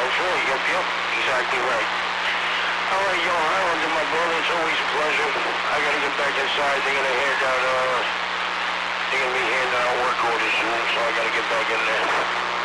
That's right, yep, exactly right. All right, yo, Highlands, my brother, it's always a pleasure. I gotta get back inside. They're gonna be handing out work orders soon, so I gotta get back in there.